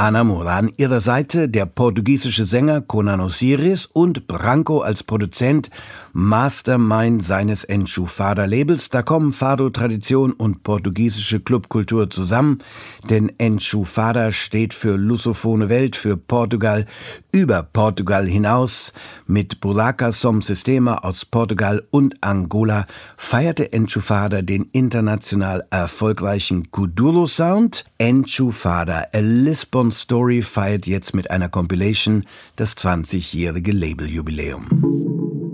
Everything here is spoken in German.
Ana Moura. An ihrer Seite der portugiesische Sänger Conan Osiris und Branco als Produzent, Mastermind seines Enxufada-Labels. Da kommen Fado-Tradition und portugiesische Clubkultur zusammen, denn Enxufada steht für lusophone Welt, für Portugal, über Portugal hinaus. Mit Buraca som Sistema aus Portugal und Angola feierte Enxufada den international erfolgreichen Kuduro-Sound. Enxufada, A Lisbon Story, feiert jetzt mit einer Compilation das 20-jährige Labeljubiläum.